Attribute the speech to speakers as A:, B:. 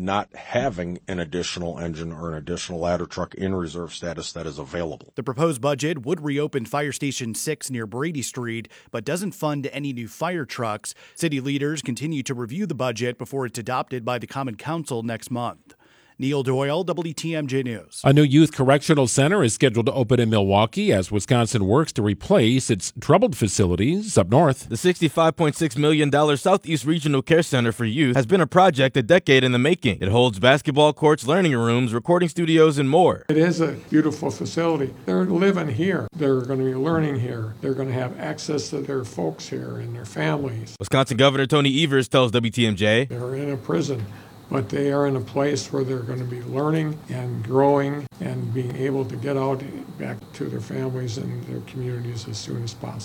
A: not having an additional engine or an additional ladder truck in reserve status that is available.
B: The proposed budget would reopen Fire Station 6 near Brady Street, but doesn't fund any new fire trucks. City leaders continue to review the budget before it's adopted by the Common Council next month. Neil Doyle, WTMJ News.
C: A new youth correctional center is scheduled to open in Milwaukee as Wisconsin works to replace its troubled facilities up north.
D: The $65.6 million Southeast Regional Care Center for Youth has been a project a decade in the making. It holds basketball courts, learning rooms, recording studios, and more.
E: It is a beautiful facility. They're living here. They're going to be learning here. They're going to have access to their folks here and their families.
D: Wisconsin Governor Tony Evers tells WTMJ.
E: They're in a prison, but they are in a place where they're going to be learning and growing and being able to get out back to their families and their communities as soon as possible.